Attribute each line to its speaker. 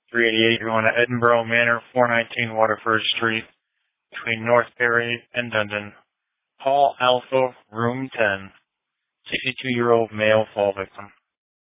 Speaker 1: 388 going to Edinburgh Manor, 419 Waterford Street, between North Perry and Dundon. Hall Alpha, room 10. 62-year-old male fall victim.